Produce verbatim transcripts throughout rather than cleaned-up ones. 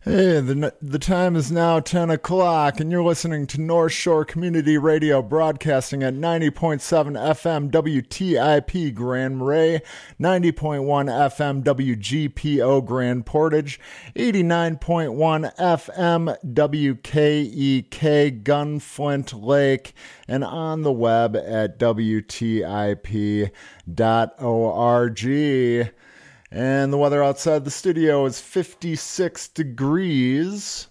Hey, the, the time is now ten o'clock, and you're listening to North Shore Community Radio, broadcasting at ninety point seven F M W T I P Grand Marais, ninety point one F M W G P O Grand Portage, eighty-nine point one F M W K E K Gunflint Lake, and on the web at W T I P dot org. And the weather outside the studio is fifty-six degrees.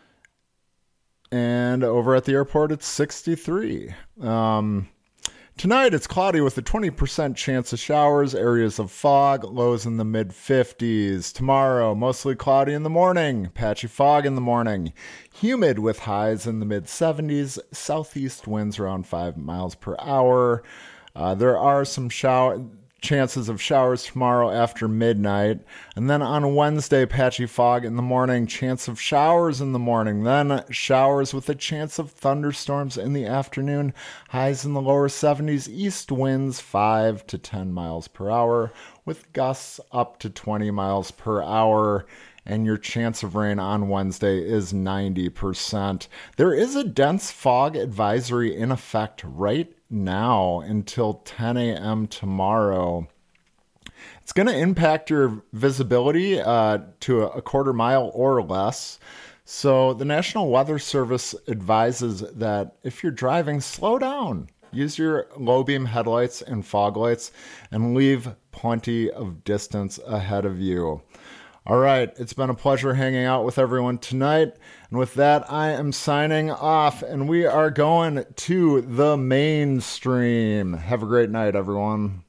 And over at the airport, it's sixty-three. Um, tonight, it's cloudy with a twenty percent chance of showers, areas of fog, lows in the mid fifties. Tomorrow, mostly cloudy in the morning, patchy fog in the morning. Humid with highs in the mid seventies, southeast winds around five miles per hour. Uh, there are some shower... chances of showers tomorrow after midnight, and then on Wednesday, patchy fog in the morning, chance of showers in the morning, then showers with a chance of thunderstorms in the afternoon, highs in the lower seventies, east winds five to ten miles per hour, with gusts up to twenty miles per hour, and your chance of rain on Wednesday is ninety percent. There is a dense fog advisory in effect right now until ten a.m. tomorrow. It's going to impact your visibility uh, to a quarter mile or less. So the National Weather Service advises that if you're driving, slow down. Use your low beam headlights and fog lights and leave plenty of distance ahead of you. All right, it's been a pleasure hanging out with everyone tonight. And with that, I am signing off, and we are going to the mainstream. Have a great night, everyone.